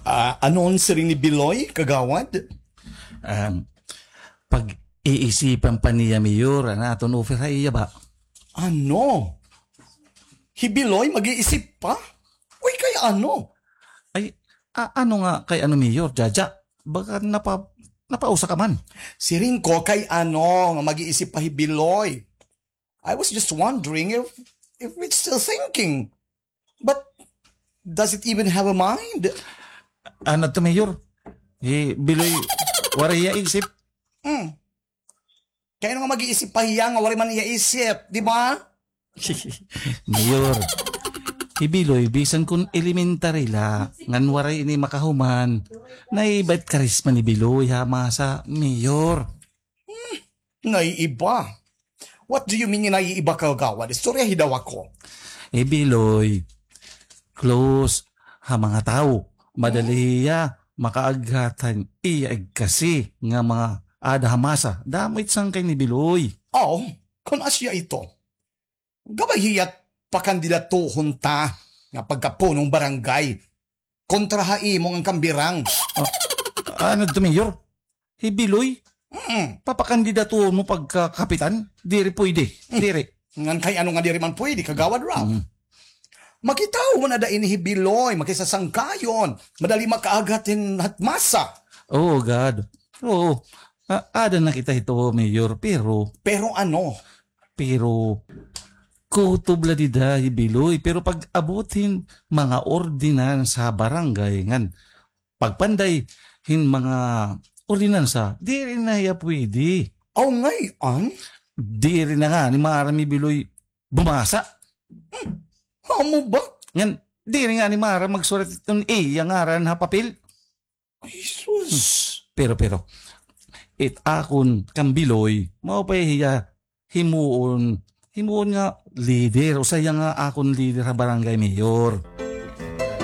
Anon sa rin ni Biloy, kagawad? Um, Pag iisipan pa niya mayor, aton offer sa iya ba? Ano? Hibiloy, mag-iisip pa? Uy, kaya ano? Ay, ano nga kay ano mayor, Jaja? Baka napausa ka man. Si Rinko, kay ano, nga mag-iisip pa Hibiloy? I was just wondering if it's still thinking. But, does it even have a mind? Ano to mayor? Biloy, waraya isip. Kaya nga mag-iisip pa hiya nga wala man iya isip, di ba? Mayor, Biloy, bisan kun elementary la, ngan waray ini makahuman, naibait karisma ni Biloy ha, masa mayor. Naiiba. What do you mean naiiba, kagawad? Istorya hidaw ako. Biloy, close ha mga tao, madali ya, makaagatan iyaig kasi nga mga ada hamasa, damit sang kay ni Biloy. Oh, kung asya ito. Gabay hiyat pakandidatuhon ta nga pagkapunong barangay. Kontrahain mo ang kambirang. Ano to mayor? Biloy, papakandidato mo pagkakapitan? Diri pwede, diri. Ngan kay ano nga diri man pwede, kagawad raw. Makitaw mo na da inihibiloy, makisasangkayon, madali makaagatin at masa. Oh God. Oo. Ada na kita ito, Mayor, pero Pero ano? kutob la dida Biloy, pero pag abutin mga ordinansa barangay ngan pagpanday hin mga ordinansa, di rin na ya pwede. Oh, ngayon? Di rin na nga ni Marami Biloy bumasa. Amo ba? Ngan, di rin nga ni Mara magsulat itong yung ngaran ha papel. Ay, sus. Pero, it akon kang Biloy, maupahiya himuon nga leader, o saya nga akon leader ha barangay mayor.